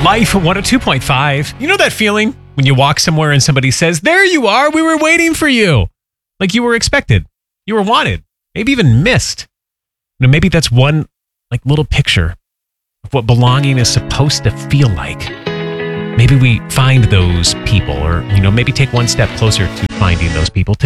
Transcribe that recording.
Life 102.5. You know that feeling when you walk somewhere and somebody says, "There you are, we were waiting for you." Like you were expected, you were wanted, maybe even missed. You know, maybe that's one like little picture of what belonging is supposed to feel like. Maybe we find those people, or maybe take one step closer to finding those people too.